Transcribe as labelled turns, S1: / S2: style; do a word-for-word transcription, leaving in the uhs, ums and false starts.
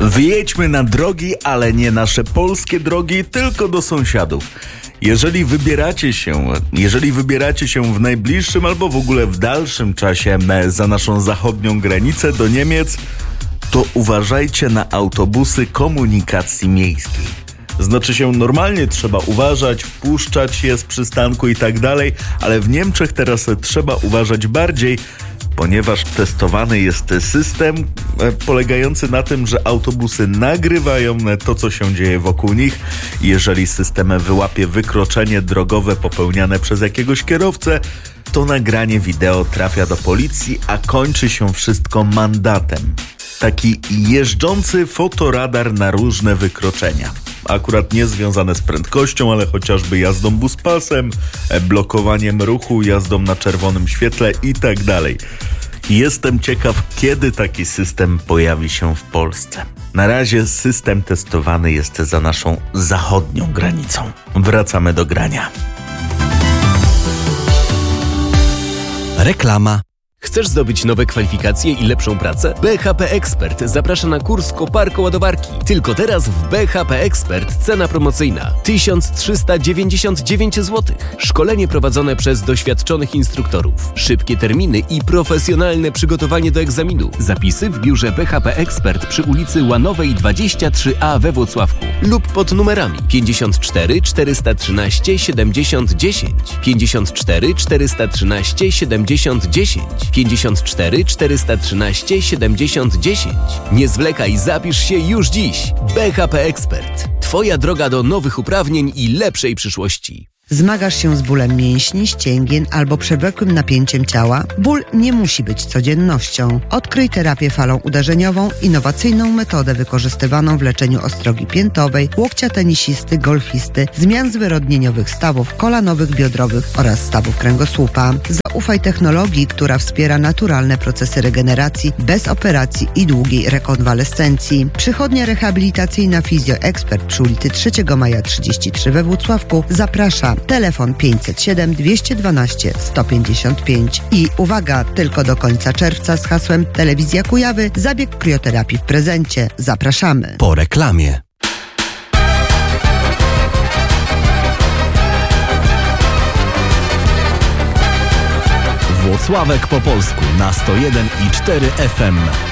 S1: Wyjedźmy na drogi, ale nie nasze polskie drogi, tylko do sąsiadów. Jeżeli wybieracie się, jeżeli wybieracie się w najbliższym albo w ogóle w dalszym czasie za naszą zachodnią granicę do Niemiec, to uważajcie na autobusy komunikacji miejskiej. Znaczy się, normalnie trzeba uważać, wpuszczać je z przystanku i tak dalej, ale w Niemczech teraz trzeba uważać bardziej, ponieważ testowany jest system polegający na tym, że autobusy nagrywają to, co się dzieje wokół nich. Jeżeli system wyłapie wykroczenie drogowe popełniane przez jakiegoś kierowcę, to nagranie wideo trafia do policji, a kończy się wszystko mandatem. Taki jeżdżący fotoradar na różne wykroczenia. Akurat nie związane z prędkością, ale chociażby jazdą buspasem, blokowaniem ruchu, jazdą na czerwonym świetle i tak dalej. Jestem ciekaw, kiedy taki system pojawi się w Polsce. Na razie system testowany jest za naszą zachodnią granicą. Wracamy do grania.
S2: Reklama. Chcesz zdobyć nowe kwalifikacje i lepszą pracę? B H P Expert zaprasza na kurs koparko-ładowarki. Tylko teraz w B H P Expert cena promocyjna tysiąc trzysta dziewięćdziesiąt dziewięć złotych. Szkolenie prowadzone przez doświadczonych instruktorów. Szybkie terminy i profesjonalne przygotowanie do egzaminu. Zapisy w biurze B H P Expert przy ulicy Łanowej dwadzieścia trzy A we Włocławku lub pod numerami pięćdziesiąt cztery czterysta trzynaście siedemdziesiąt dziesięć, pięćdziesiąt cztery czterysta trzynaście siedemdziesiąt dziesięć, pięćdziesiąt cztery czterysta trzynaście siedemdziesiąt dziesięć. Nie zwlekaj, zapisz się już dziś. B H P Expert. Twoja droga do nowych uprawnień i lepszej przyszłości.
S3: Zmagasz się z bólem mięśni, ścięgien albo przewlekłym napięciem ciała? Ból nie musi być codziennością. Odkryj terapię falą uderzeniową, innowacyjną metodę wykorzystywaną w leczeniu ostrogi piętowej, łokcia tenisisty, golfisty, zmian zwyrodnieniowych stawów kolanowych, biodrowych oraz stawów kręgosłupa. Zaufaj technologii, która wspiera naturalne procesy regeneracji bez operacji i długiej rekonwalescencji. Przychodnia rehabilitacyjna Fizjo Expert przy ulicy trzeciego Maja trzydzieści trzy we Włocławku zaprasza. Telefon pięćset siedem dwieście dwanaście sto pięćdziesiąt pięć. I uwaga, tylko do końca czerwca z hasłem Telewizja Kujawy zabieg krioterapii w prezencie. Zapraszamy.
S2: Po reklamie. Włocławek po polsku na sto jeden i cztery F M.